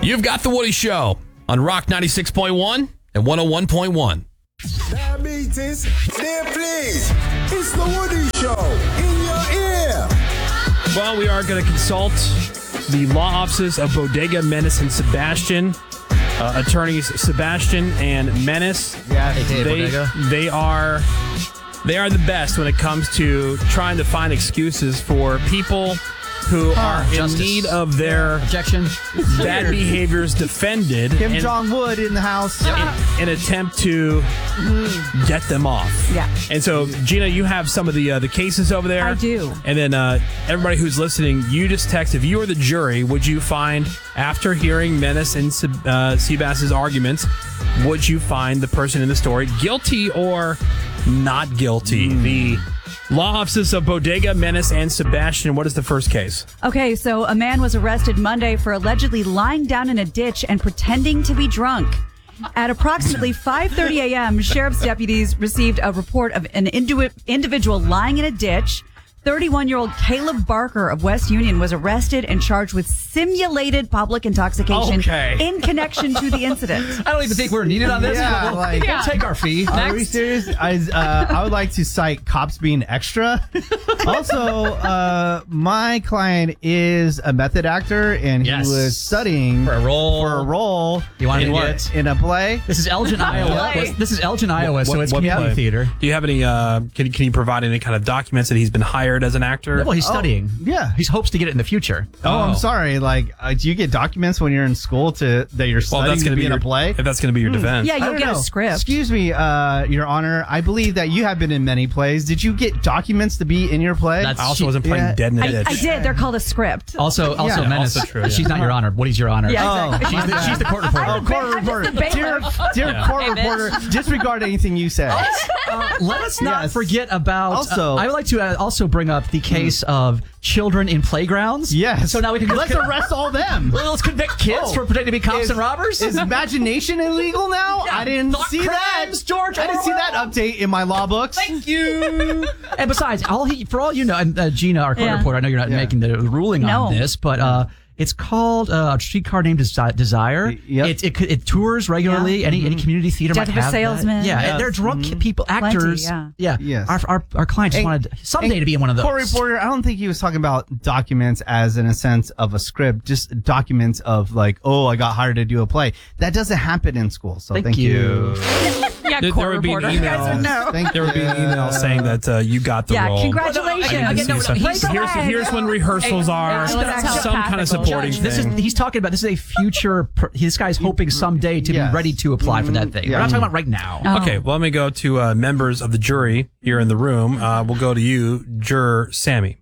You've got The Woody Show on Rock 96.1 and 101.1. Diabetes, dear please, it's The Woody Show in your ear. Well, we are going to consult the law offices of Bodega, Menace, and Sebastian. Attorneys Sebastian and Menace. Yeah, Bodega. They are the best when it comes to trying to find excuses for people who are in need of their objection bad behaviors defended. Kim Jong-wood in the house. In an attempt to get them off. Yeah. And so, Gina, you have some of the cases over there. I do. And then everybody who's listening, you just text, if you were the jury, would you find, after hearing Menace and Seabass's arguments, would you find the person in the story guilty or not guilty? The law offices of Bodega, Menace, and Sebastian. What is the first case? Okay, so a man was arrested Monday for allegedly lying down in a ditch and pretending to be drunk. At approximately 5:30 a.m., sheriff's deputies received a report of an individual lying in a ditch. 31-year-old Caleb Barker of West Union was arrested and charged with simulated public intoxication in connection to the incident. I don't even think we're needed on this. Yeah, We'll take our fee. Are we serious? I would like to cite cops being extra. Also, my client is a method actor, and he was studying for a role. You wanted to get in a play. This is Elgin, Iowa. This is Elgin, Iowa, so it's community play? theater. Do you have any? Can you provide any kind of documents that he's been hired as an actor? Well, he's studying. Yeah. He hopes to get it in the future. Oh, I'm sorry. Do you get documents when you're in school that you're studying to be in a play? If that's going to be your defense. Yeah, you'll get a script. Excuse me, Your Honor. I believe that you have been in many plays. Did you get documents to be in your play? I also wasn't playing Dead in the Ditch. I did. They're called a script. Also, Menace. Also true, She's not Your Honor. Woody's Your Honor. Yeah, exactly. She's the court reporter. Court reporter. Dear court reporter, disregard anything you say. Let us not forget about. Also, I would like to also bring up the case of children in playgrounds. Yes. So now we can let's arrest all them. Let's convict kids for pretending to be cops and robbers. Is imagination illegal now? Yeah, I didn't see that. George. I didn't see that update in my law books. Thank you. And besides, for all you know, and Gina, our court reporter, I know you're not making the ruling on this, but it's called a streetcar named Desire. Yep. It tours regularly. Any community theater Death might of a have salesman. that. Yeah, and they're drunk people, actors. Plenty, Yes. Our client just wanted someday to be in one of those. Court reporter, I don't think he was talking about documents as in a sense of a script, just documents of I got hired to do a play. That doesn't happen in school. So thank you. Yeah, There court would be an reporter. You guys would know. There would be an email saying that you got the role. Congratulations. Here's when rehearsals are. Some kind of supporting thing. He's talking about this is a future. This guy's hoping someday to be ready to apply for that thing. We're not talking about right now. Okay, well, let me go to members of the jury here in the room. We'll go to you, juror Sammy.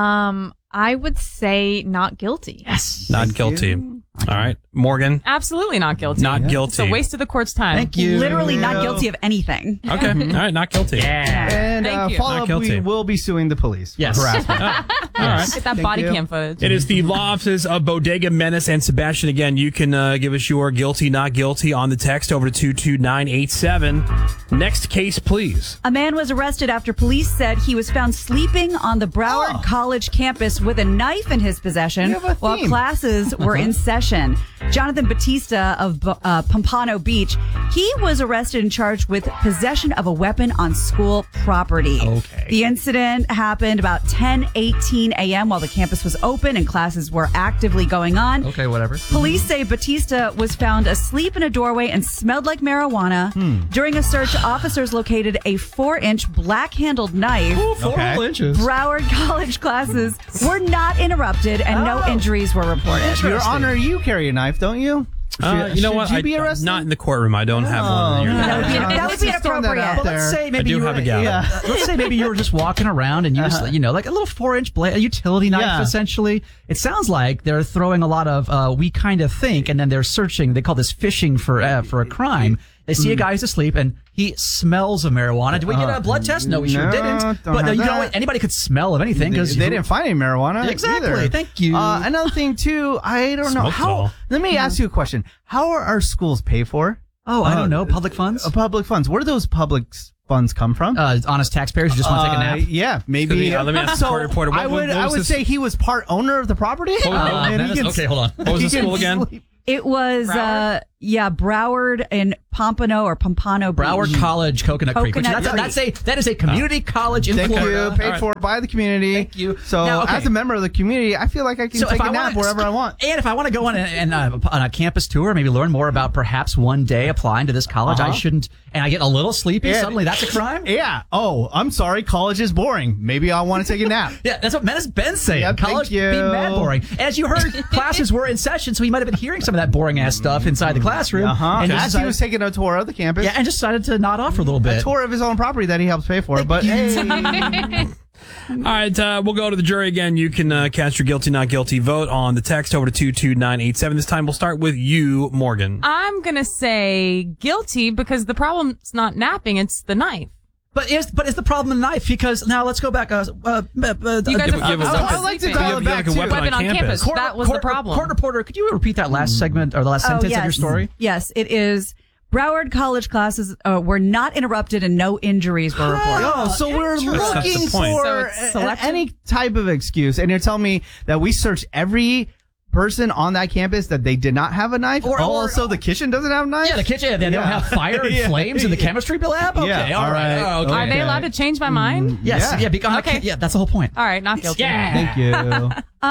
I would say not guilty. Yes. Not guilty. All right. Morgan? Absolutely not guilty. Not guilty. It's a waste of the court's time. Thank you. Literally not guilty of anything. Okay. All right. Not guilty. And Thank you. follow up, we will be suing the police. Yes. All right. Get that body cam footage. It is the law offices of Bodega, Menace, and Sebastian. Again, you can give us your guilty, not guilty on the text over to 22987. Next case, please. A man was arrested after police said he was found sleeping on the Broward College campus with a knife in his possession while classes were in session. Jonathan Batista of Pompano Beach, he was arrested and charged with possession of a weapon on school property. Okay. The incident happened about 10:18 a.m. while the campus was open and classes were actively going on. Okay, whatever. Police say Batista was found asleep in a doorway and smelled like marijuana. During a search, officers located a 4-inch black-handled knife. 4 inches. Broward College classes were not interrupted and no injuries were reported. Your Honor, you carry a knife, don't you? You know what? Should you be arrested? Not in the courtroom. I don't have one. That would be inappropriate. Well, let's say maybe I do have a gavel. Let's say maybe you were just walking around and you just, like a little 4-inch blade, a utility knife, essentially. It sounds like they're throwing a lot of we kind of think, and then they're searching. They call this fishing for a crime. They see a guy who's asleep and he smells of marijuana. Did we get a blood test? No, we sure didn't. But you know what? Anybody could smell of anything because they didn't find any marijuana. Exactly. Either. Thank you. Another thing too, I don't know how. Let me ask you a question. How are our schools paid for? Oh, I don't know. Public funds. Public funds. Where do those public funds come from? Honest taxpayers who just want to take a nap. Yeah, maybe. Let me ask the court reporter. I would say he was part owner of the property. Okay, hold on. What was the school again? It was, Broward and Pompano or Pompano Beach. Broward College, Coconut Creek. Which that is a community college in Thank Florida. you. Paid for by the community. Thank you. So Now, okay. as a member of the community, I feel like I can take a nap wherever I want. And if I want to go on a campus tour, maybe learn more about perhaps one day applying to this college, I shouldn't. And I get a little sleepy. Suddenly, that's a crime. Yeah. Oh, I'm sorry. College is boring. Maybe I want to take a nap. Yeah, that's what Menace Ben's saying. Yep, College thank you. being mad boring. As you heard, classes were in session, so he might have been hearing some of that boring ass stuff inside the classround. And as he was taking a tour of the campus. Yeah, and just decided to nod off for a little bit. A tour of his own property that he helps pay for. But hey. All right, we'll go to the jury again. You can cast your guilty, not guilty vote on the text over to 22987. This time we'll start with you, Morgan. I'm going to say guilty because the problem's not napping, it's the knife. But is the problem the knife? Because now let's go back. You guys I'd like to dial it back, a too. weapon on campus. That was the problem. Court reporter, could you repeat that last segment or the last sentence of your story? Yes, it is. Broward College classes were not interrupted and no injuries were reported. Oh, so we're looking for any type of excuse. And you're telling me that we searched every person on that campus that they did not have a knife? Or also the kitchen doesn't have a knife? Yeah, the kitchen, they don't have fire and flames in the chemistry lab? Okay, Yeah, all right. all right. Okay. Are they allowed to change my mind? Yes, Okay. Yeah, that's the whole point. All right, not guilty. Yeah. Thank you.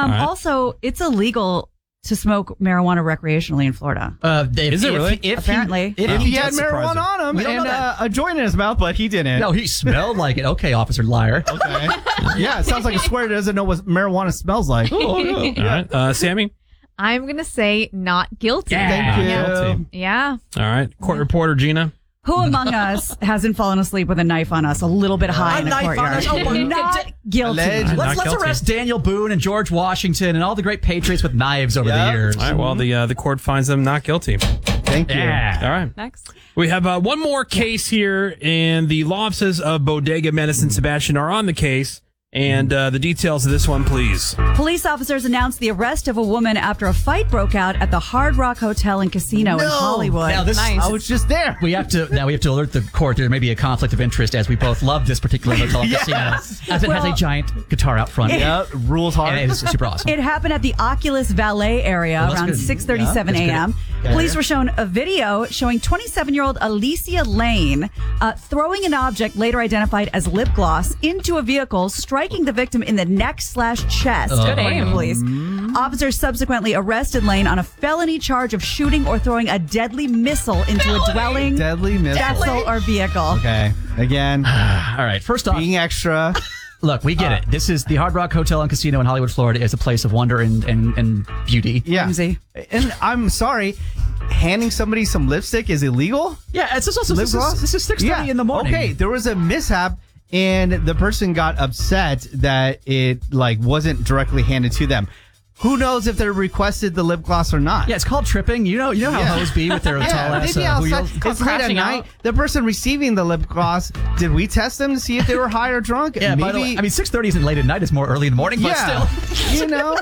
Also, it's illegal to smoke marijuana recreationally in Florida. Is it really? Apparently. If he had marijuana on him and a joint in his mouth, but he didn't. No, he smelled like it. Okay, officer liar. Okay. Yeah, it sounds like a square that doesn't know what marijuana smells like. All right, Sammy? I'm going to say not guilty. Thank you. Guilty. Yeah. All right, court reporter Gina? Who among us hasn't fallen asleep with a knife on us a little bit high in a knife on courtyard? us? Oh, not guilty. Alleged. Let's guilty. arrest Daniel Boone and George Washington and all the great patriots with knives over the years. All right, well, the court finds them not guilty. Thank you. All right. Next. We have one more case here, and the law offices of Bodega Menace and Sebastian are on the case. And the details of this one, please. Police officers announced the arrest of a woman after a fight broke out at the Hard Rock Hotel and Casino in Hollywood. Now this, Nice. I was just there. we have to alert the court there may be a conflict of interest as we both love this particular hotel and casino as it has a giant guitar out front. Yeah, rules hard. And it is super awesome. It happened at the Oculus Valet area that's around good. 6:37 a.m. Police were shown a video showing 27-year-old Alicia Lane throwing an object later identified as lip gloss into a vehicle, striking the victim in the neck/chest. Good according to aim. police. Officers subsequently arrested Lane on a felony charge of shooting or throwing a deadly missile into a dwelling, Deadly missile. vessel, or vehicle. Okay. Again, All right, first off, being extra. look, we get it. This is the Hard Rock Hotel and Casino in Hollywood, Florida is a place of wonder and beauty. Yeah. Whimsy. And I'm sorry, handing somebody some lipstick is illegal? Yeah, it's also Lip gloss? this is 6:30 in the morning. Okay, there was a mishap and the person got upset that it wasn't directly handed to them. Who knows if they requested the lip gloss or not? Yeah, it's called tripping. You know how hoes be with their tall ass maybe outside. wheels. It's late at crashing night. out. The person receiving the lip gloss, did we test them to see if they were high or drunk? Yeah, by the way, I mean 6:30 isn't late at night; it's more early in the morning. But yeah, still, you know,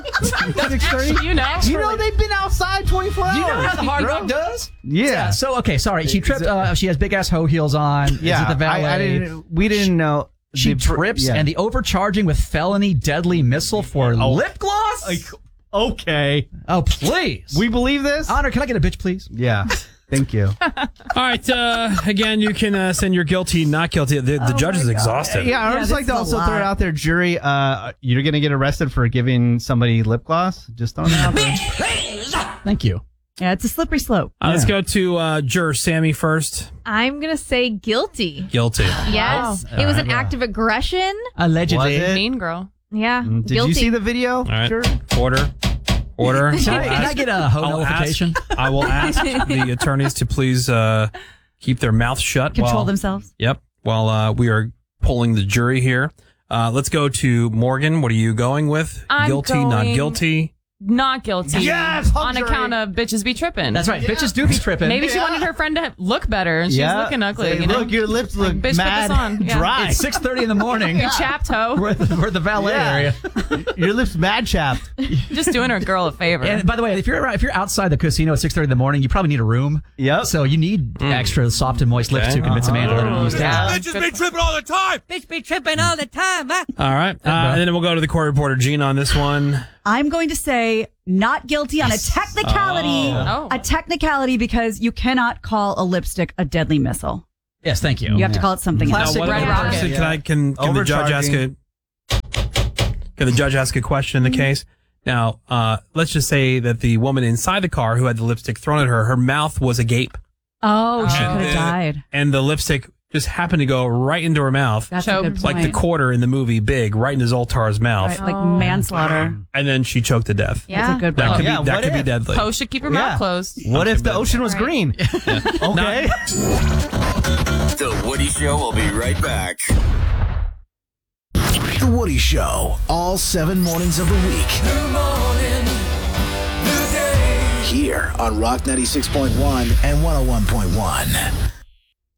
6:30. You know. You know they've been outside 24 hours. you know how the Hard bro. Rock does. Yeah. So okay, sorry, she tripped. She has big ass hoe heels on. Yeah, Is it the valet? I didn't. We didn't know. She trips, and the overcharging with felony deadly missile for lip gloss. Okay. Oh, please. We believe this? Honor, can I get a bitch, please? Yeah. Thank you. All right, again, you can send your guilty, not guilty. The judge is exhausted. Yeah, I would just like to also throw it out there, jury. You're going to get arrested for giving somebody lip gloss. Just throwing it out there. Thank you. Yeah, it's a slippery slope. Let's go to juror Sammy first. I'm going to say guilty. Guilty. Yes. It was an act of aggression. Allegedly. Was it? Mean girl. Yeah. Did guilty. you see the video? All right, Sure. Order. Can I get a hoe I will notification? I will ask the attorneys to please keep their mouth shut. Control themselves. Yep. While we are polling the jury here. Let's go to Morgan. What are you going with? I'm Guilty, not going- guilty? Not guilty. Yes, On account of bitches be tripping. That's right. Bitches do be tripping. Maybe she wanted her friend to look better, and she's looking ugly. Say, you know? look, your lips look Bitch, put mad this on. Yeah. dry. It's 6:30 in the morning. You chapped hoe. We're at the valet area. Your lips mad chapped. Just doing her girl a favor. And by the way, if you're outside the casino at 6:30 in the morning, you probably need a room. Yep. So you need extra soft and moist lips to convince a man to let him use that. Bitches be tripping all the time. Bitch be tripping all the time, huh? All right. And then we'll go to the court reporter, Gina, on this one. I'm going to say not guilty on a technicality. Oh. A technicality because you cannot call a lipstick a deadly missile. Yes, thank you. You have to call it something else. Classic Red rocket. Can the judge ask a question in the case? Now, let's just say that the woman inside the car who had the lipstick thrown at her, her mouth was agape. Oh, she could have died. And the lipstick just happened to go right into her mouth. That's a good like the point. quarter in the movie Big, right into Zoltar's mouth. Right, like manslaughter. And then she choked to death. Yeah. That's a good That point. could be deadly. Poe should keep her mouth closed. What if the ocean was green? Okay. The Woody Show will be right back. The Woody Show, all 7 mornings of the week. Good morning, good day. Here on Rock 96.1 and 101.1.